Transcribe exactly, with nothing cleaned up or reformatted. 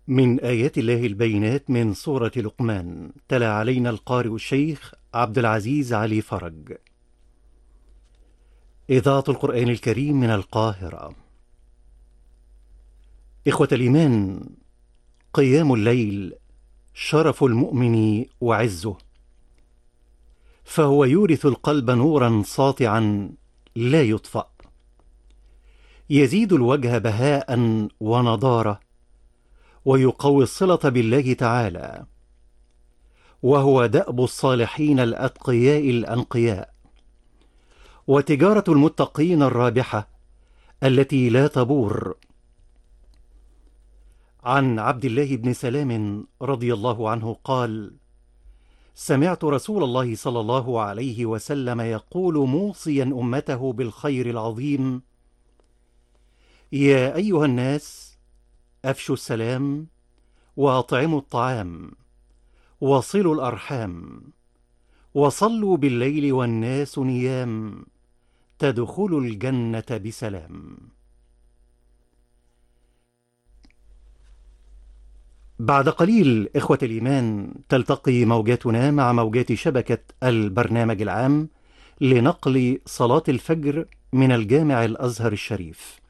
من آيات الله البينات من سورة لقمان. تلا علينا القارئ الشيخ عبد العزيز علي فرج. إذاعة القرآن الكريم من القاهرة. إخوة الإيمان، قيام الليل شرف المؤمن وعزه، فهو يورث القلب نورا ساطعا لا يطفأ، يزيد الوجه بهاء ونضارة، ويقوي الصلة بالله تعالى، وهو دأب الصالحين الأتقياء الأنقياء، وتجارة المتقين الرابحة التي لا تبور. عن عبد الله بن سلام رضي الله عنه قال: سمعت رسول الله صلى الله عليه وسلم يقول موصيا أمته بالخير العظيم: يا أيها الناس، أفشوا السلام، وأطعموا الطعام، وصلوا الأرحام، وصلوا بالليل والناس نيام، تدخلوا الجنة بسلام. بعد قليل إخوة الإيمان تلتقي موجاتنا مع موجات شبكة البرنامج العام لنقل صلاة الفجر من الجامع الأزهر الشريف.